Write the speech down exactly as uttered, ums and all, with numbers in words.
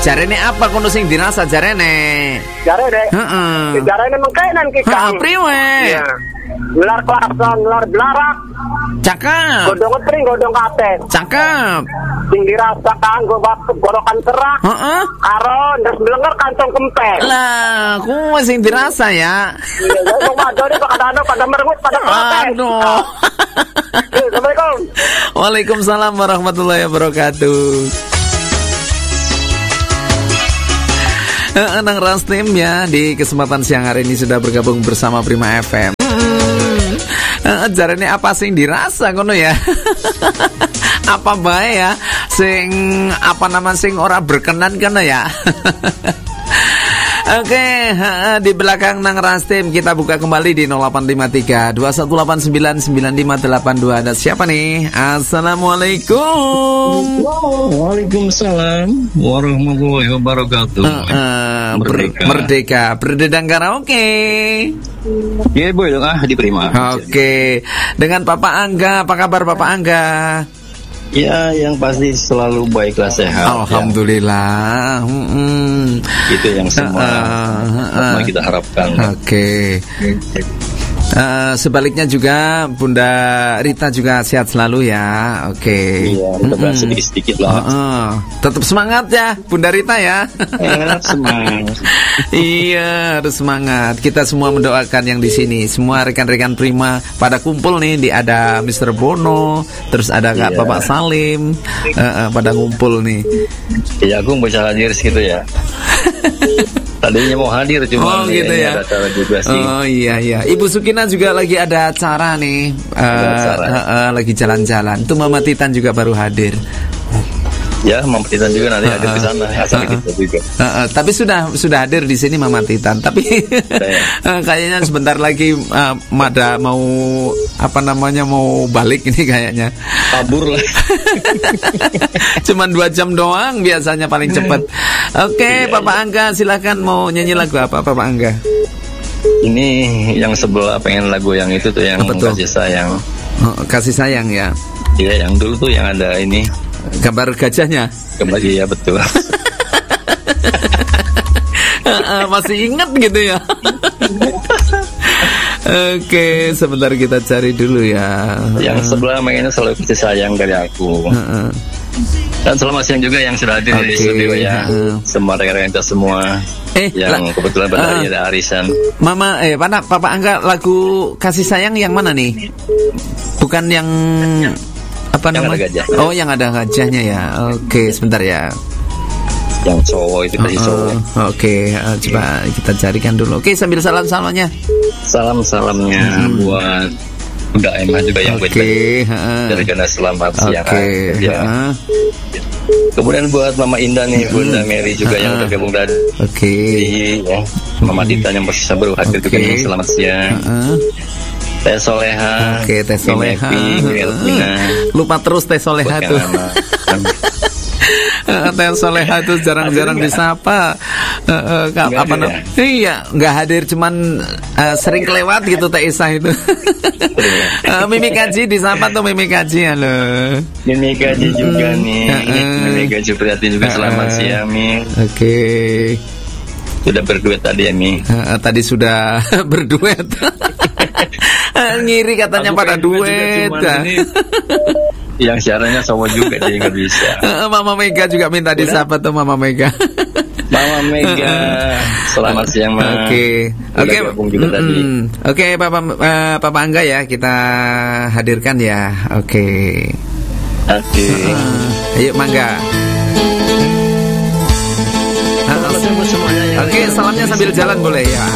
Jarene apa kono sing dirasa jarene? Jarene. Heeh. Jarene mengkainan ki Heeh, Kang. priwe? Iya. Gelar klakson, gelar belarak. Cakep. Godong tring, godong katen. Cakep. Sing dirasa kanggo waktu gorokan serak. Heeh. Karo ndas blenger kantong kempes. Lah, kuwi sing dirasa ya. Iya, wong madone kadang pada merengut pada protes. Aduh. Assalamualaikum. Waalaikumsalam warahmatullahi wabarakatuh. Eh, Nang Rastim ya di kesempatan siang hari ini sudah bergabung bersama Prima F M. Hmm, eh, jarane apa sing dirasa ngono ya? Apa bae ya sing apa nama sing ora berkenan kana ya? Oke, okay, di belakang Nang Rastim kita buka kembali di nol delapan lima tiga dua satu delapan sembilan sembilan lima delapan dua. Ada siapa nih? Assalamualaikum. Waalaikumsalam warahmatullahi wabarakatuh. Uh, uh, Merdeka. Merdeka, berdedang karaoke. Ya boy dong ah di Prima. Oke, okay. Dengan Papa Angga, apa kabar Papa Angga? Ya, yang pasti selalu baiklah sehat. Alhamdulillah. Ya. Hmm. Itu yang semua uh, uh, uh, uh. kita harapkan. Oke. Okay. Uh, sebaliknya juga Bunda Rita juga sehat selalu ya. Oke. Okay. Iya, mudah-mudahan sedikit-sedikit lah. Uh, uh. Tetap semangat ya Bunda Rita ya. Ya, semangat. Iya, harus semangat. Kita semua mendoakan yang di sini. Semua rekan-rekan Prima pada kumpul nih. Di ada mister Bono, terus ada Kak iya. Bapak Salim, uh, uh, pada ngumpul nih. Iya, aku bisa hadir situ ya. Tadinya mau hadir cuma oh, gitu ya. ada acara juga sih. Oh iya iya. Ibu Sukina juga lagi ada acara nih. Uh, acara. uh, uh, lagi jalan-jalan. Tuh Mama Titan juga baru hadir. Ya, Mama Titan juga nanti uh, hadir ke sana. Asal uh, kita juga. Uh, uh, tapi sudah sudah hadir di sini Mama Titan. Tapi uh, kayaknya sebentar lagi uh, Mada mau apa namanya mau balik ini kayaknya. Kabur lah. Cuman dua jam doang biasanya paling cepat. Oke, okay, iya, Papa iya. Angga silakan mau nyanyi lagu apa Papa Angga? Ini yang sebelah pengen lagu yang itu tuh yang kasih sayang. Oh, kasih sayang ya. Iya, yang dulu tuh yang ada ini gambar gajahnya. Gambar ya betul. Masih ingat gitu ya. Oke, sebentar kita cari dulu ya. Yang sebelah mainnya selalu kasih sayang dari aku. Uh-uh. Dan selamat siang juga yang sudah hadir okay. di studio ya. Uh. Semua rekan-rekan kita semua eh, yang la- kebetulan pada hari uh, ada arisan. Mama, eh, mana Papa Angga lagu kasih sayang yang mana nih? Bukan yang apa yang namanya? Oh, yang ada gajahnya ya. Oke, okay, sebentar ya. Yang cowok itu kasih uh, cowok. Oke, okay, uh, coba kita carikan dulu. Oke, okay, sambil salam-salamnya. Salam-salamnya hmm. buat Bunda Emma juga yang Oke, okay, uh. dari Gana selamat siang. Oke, okay, ya. uh. Kemudian buat Mama Indah nih, Bunda hmm. Mary juga uh. yang udah gabung dari. Oke. Okay. Ya. Mama Tita yang masih baru hadir okay. juga yang selamat siang. Uh. Teh Soleha. Oke, okay, Teh Soleha. Uh. Lupa terus Teh Soleha tuh. Teh Soleha tuh jarang-jarang disapa. Uh, uh, apa namanya? Iya, nggak hadir, cuman uh, sering kelewat gitu Teh Isa itu. uh, Mimi Kaji disapa tuh Mimi Kaji, halo. Mimi Kaji juga nih. Uh, uh, Mimi Kaji Prihatin juga uh, selamat siang, Mi. Oke. Okay. Sudah berduet tadi ya, Mi. Uh, uh, tadi sudah berduet. Ngiri katanya aku pada duet. Yang siarannya sama juga dia nggak bisa. Mama Mega juga minta disapa tuh Mama Mega. Mama Mega, selamat siang Ma. Oke, oke, oke Papa uh, Papa Angga ya kita hadirkan ya. Oke. Okay. Oke. Okay. Uh, ayo Mangga. Uh, Oke, okay, salamnya sambil jalan boleh ya.